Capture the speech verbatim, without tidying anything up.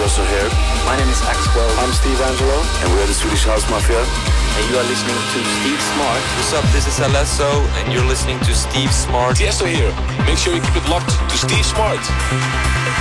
Russell here. My name is Axwell. I'm Steve Angelo. And we are the Swedish House Mafia. And you are listening to Steve Smart. What's up, this is Alesso, and you're listening to Steve Smart. Tiesto here. Make sure you keep it locked to Steve Smart.